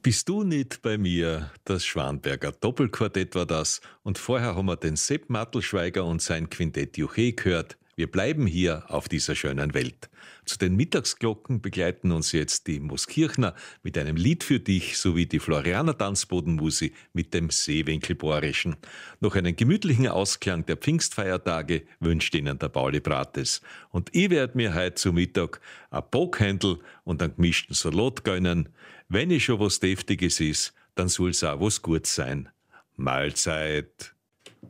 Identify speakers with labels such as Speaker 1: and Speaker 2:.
Speaker 1: Bist du nicht bei mir? Das Schwanberger Doppelquartett war das. Und vorher haben wir den Sepp Mattelschweiger und sein Quintett Juche gehört. Wir bleiben hier auf dieser schönen Welt. Zu den Mittagsglocken begleiten uns jetzt die Muskirchner mit einem Lied für dich sowie die Florianer Tanzbodenmusi mit dem Seewinkelbohrischen. Noch einen gemütlichen Ausklang der Pfingstfeiertage wünscht Ihnen der Pauli Brates. Und ich werde mir heute zu Mittag ein Bockhändel und einen gemischten Salat gönnen. Wenn ich schon was Deftiges ist, dann soll's auch was Gutes sein. Mahlzeit.